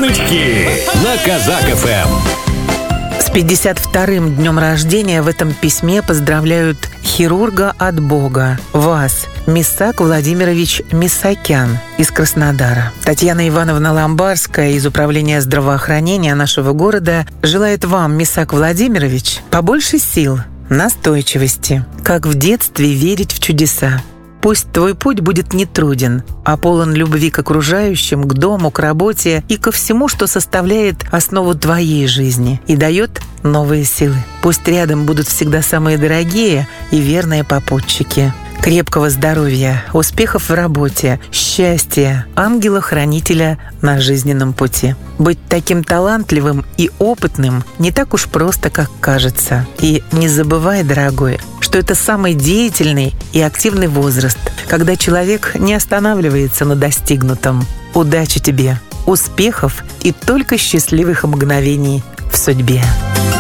Нычки на Казак ФМ. С 52-м днем рождения в этом письме поздравляют хирурга от Бога, вас, Мисак Владимирович Мисакян из Краснодара. Татьяна Ивановна Ламбарская из Управления здравоохранения нашего города желает вам, Мисак Владимирович, побольше сил, настойчивости, как в детстве верить в чудеса. Пусть твой путь будет нетруден, а полон любви к окружающим, к дому, к работе и ко всему, что составляет основу твоей жизни и дает новые силы. Пусть рядом будут всегда самые дорогие и верные попутчики. Крепкого здоровья, успехов в работе, счастья, ангела-хранителя на жизненном пути. Быть таким талантливым и опытным не так уж просто, как кажется. И не забывай, дорогой, что это самый деятельный и активный возраст, когда человек не останавливается на достигнутом. Удачи тебе, успехов и только счастливых мгновений в судьбе.